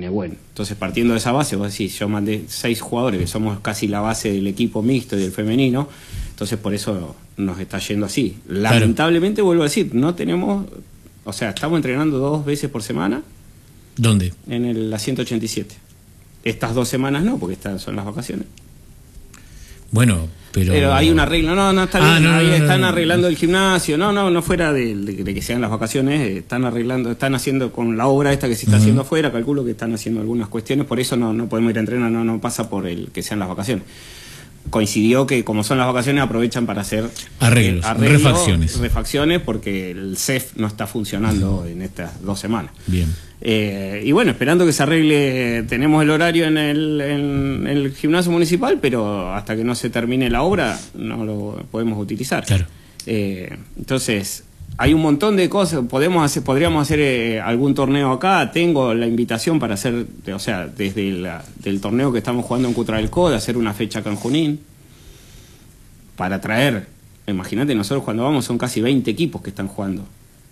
Nehuen. Entonces, partiendo de esa base, vos decís, yo mandé 6 jugadores, que somos casi la base del equipo mixto y del femenino, entonces por eso nos está yendo así. Lamentablemente, vuelvo a decir, no tenemos, o sea, estamos entrenando 2 veces por semana. ¿Dónde? En la 187. Estas 2 semanas no, porque son las vacaciones. Bueno, pero hay una regla, no está bien, no, ahí no, están no, arreglando el gimnasio, no fuera de que sean las vacaciones, están haciendo con la obra esta que se está haciendo afuera, calculo que están haciendo algunas cuestiones, por eso no podemos ir a entrenar, no pasa por el que sean las vacaciones. Coincidió que como son las vacaciones aprovechan para hacer arreglos, refacciones porque el CEF no está funcionando en estas 2 semanas. Bien. Y bueno, esperando que se arregle, tenemos el horario en el gimnasio municipal, pero hasta que no se termine la obra no lo podemos utilizar. Claro. Entonces, hay un montón de cosas, podríamos hacer algún torneo acá, tengo la invitación para hacer, o sea, desde del torneo que estamos jugando en Cutralcó, de hacer una fecha acá en Junín, para traer, imagínate, nosotros cuando vamos son casi 20 equipos que están jugando.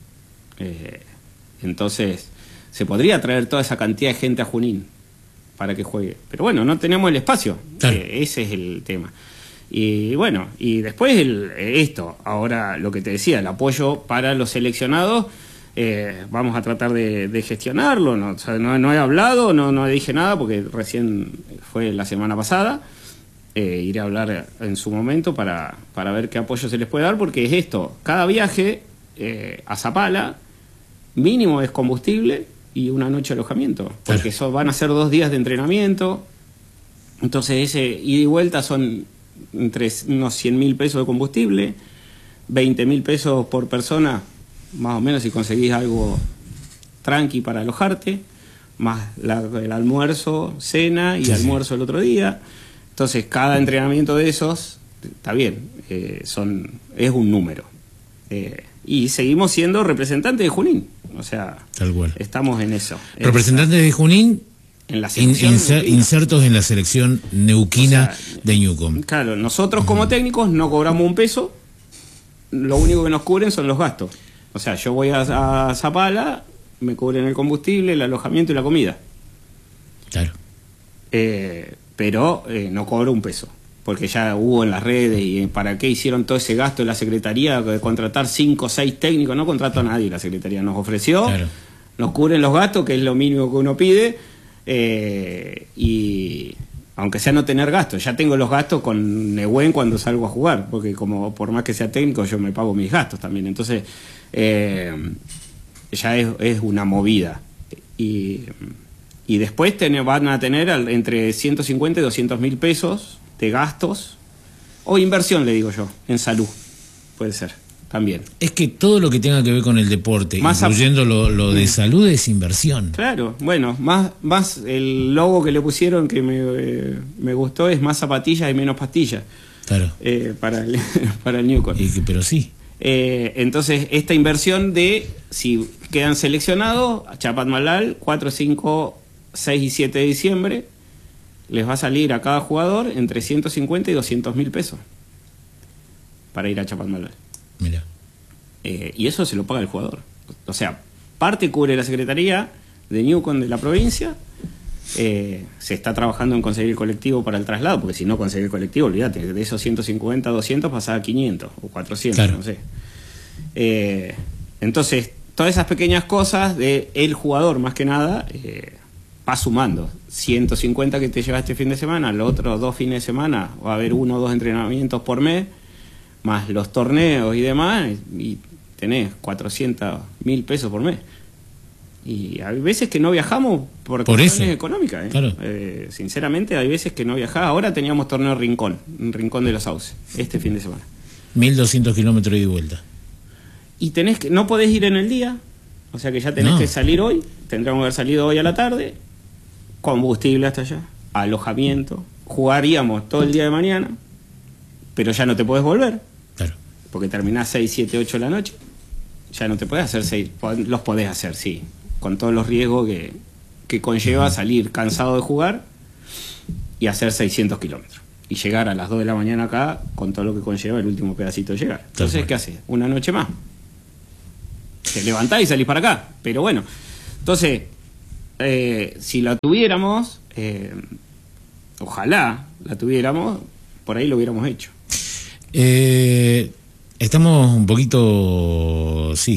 Entonces, se podría traer toda esa cantidad de gente a Junín para que juegue. Pero bueno, no tenemos el espacio. Claro. Ese es el tema. Y bueno, y después esto, ahora lo que te decía, el apoyo para los seleccionados, vamos a tratar de gestionarlo. No, o sea, no he hablado, no dije nada porque recién fue la semana pasada. Iré a hablar en su momento para ver qué apoyo se les puede dar, porque es esto, cada viaje a Zapala mínimo es combustible y una noche de alojamiento, porque eso van a ser 2 días de entrenamiento, entonces ese ida y vuelta son entre unos 100.000 pesos de combustible, 20.000 pesos por persona, más o menos si conseguís algo tranqui para alojarte, más el almuerzo, cena y almuerzo el otro día. Entonces cada entrenamiento de esos, está bien, es un número. Y seguimos siendo representantes de Junín, o sea, tal cual. Estamos en eso. Representantes de Junín, en la selección insertos en la selección neuquina, o sea, de Newcom. Claro, nosotros como técnicos no cobramos un peso, lo único que nos cubren son los gastos. O sea, yo voy a Zapala, me cubren el combustible, el alojamiento y la comida. Claro. Pero no cobro un peso, porque ya hubo en las redes y para qué hicieron todo ese gasto de la Secretaría de contratar 5 o 6 técnicos. No contrató a nadie, la Secretaría nos ofreció, nos cubren los gastos, que es lo mínimo que uno pide, y aunque sea no tener gastos, ya tengo los gastos con Nehuen cuando salgo a jugar, porque como por más que sea técnico yo me pago mis gastos también, entonces ya es una movida. Y después van a tener entre 150 y 200.000 pesos de gastos o inversión, le digo yo, en salud, puede ser, también. Es que todo lo que tenga que ver con el deporte, más incluyendo lo de salud, es inversión. Claro, bueno, más el logo que le pusieron que me gustó es más zapatillas y menos pastillas. Claro. Para el Newcom. Pero sí. Entonces, esta inversión de, si quedan seleccionados, Chapadmalal, 4, 5, 6 y 7 de diciembre, les va a salir a cada jugador entre 150 y 200.000 pesos para ir a Chapadmalal. Mira. Y eso se lo paga el jugador. O sea, parte cubre la Secretaría de Newcom de la provincia. Se está trabajando en conseguir el colectivo para el traslado, porque si no conseguir el colectivo, olvídate, de esos 150, 200 pasaba a 500 o 400, claro. No sé. Entonces, todas esas pequeñas cosas de el jugador, más que nada, va sumando. 150 que te lleva este fin de semana, los otros 2 fines de semana va a haber 1 o 2 entrenamientos por mes, más los torneos y demás, y tenés 400.000 pesos por mes. Y hay veces que no viajamos por cuestiones económicas. Claro. Sinceramente, hay veces que no viajás. Ahora teníamos torneo Rincón, en Rincón de los Sauces, este fin de semana. 1.200 kilómetros ida y vuelta. Y no podés ir en el día, o sea que ya tenés que salir hoy, tendríamos que haber salido hoy a la tarde, combustible hasta allá, alojamiento, jugaríamos todo el día de mañana, pero ya no te podés volver, claro, porque terminás 6, 7, 8 de la noche, ya no te podés hacer 6, los podés hacer, sí, con todos los riesgos que conlleva salir cansado de jugar y hacer 600 kilómetros. Y llegar a las 2 de la mañana acá con todo lo que conlleva el último pedacito de llegar. Entonces, ¿qué haces? Una noche más. Te levantás y salís para acá. Pero bueno, entonces, si la tuviéramos, ojalá la tuviéramos, por ahí lo hubiéramos hecho. Estamos un poquito, sí,